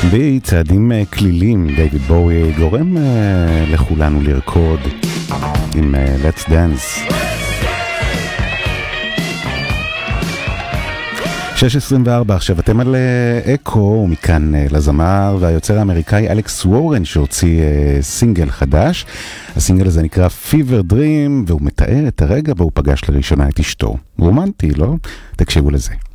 בצעדים כלילים דיוויד בואי גורם לכולנו לרקוד עם Let's Dance. 6:24, עכשיו אתם על אקו, ומכאן לזמר והיוצר האמריקאי אלכס וורן שהוציא סינגל חדש. הסינגל הזה נקרא Fever Dream, והוא מתאר את הרגע בו הוא פגש לראשונה את אשתו. רומנטי, לא? תקשיבו לזה.